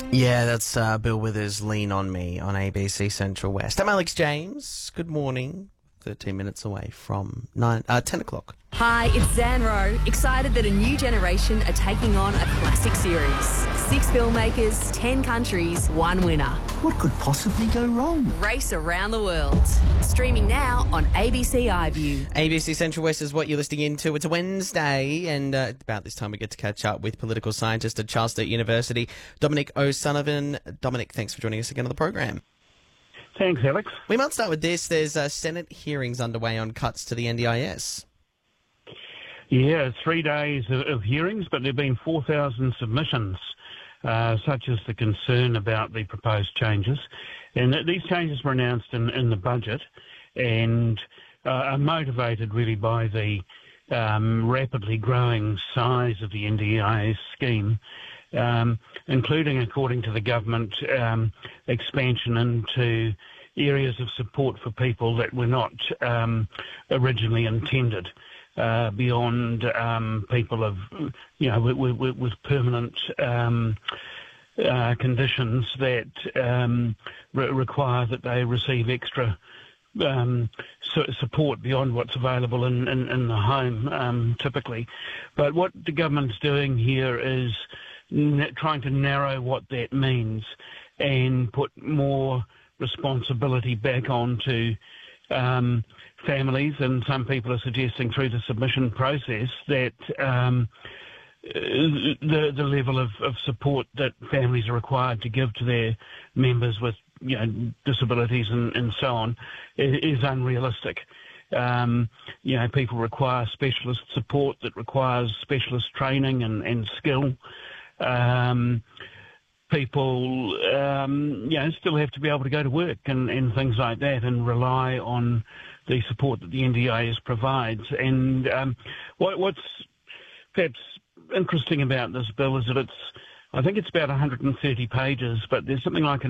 Yeah, that's Bill Withers' Lean On Me on ABC Central West. I'm Alex James. Good morning. 13 minutes away from 10 o'clock. Hi, it's Zanro. Excited that a new generation are taking on a classic series. 6 filmmakers, 10 countries, 1 winner. What could possibly go wrong? Race around the world. Streaming now on ABC iView. ABC Central West is what you're listening into. It's a Wednesday, and about this time we get to catch up with political scientist at Charles Sturt University, Dominic O'Sullivan. Dominic, thanks for joining us again on the program. Thanks, Alex. We might start with this. There's Senate hearings underway on cuts to the NDIS. Yeah, 3 days of hearings, but there have been 4,000 submissions, such as the concern about the proposed changes. And these changes were announced in the budget and are motivated really by the rapidly growing size of the NDIS scheme, including, according to the government, expansion into areas of support for people that were not originally intended, beyond people of, with permanent conditions that require that they receive extra support beyond what's available in the home, typically. But what the government's doing here is trying to narrow what that means and put more responsibility back onto families, and some people are suggesting through the submission process that the level of support that families are required to give to their members with disabilities and so on is unrealistic. People require specialist support that requires specialist training and skill. People, still have to be able to go to work and things like that, and rely on the support that the NDIS provides. And what's perhaps interesting about this bill is that I think it's about 130 pages, but there's something like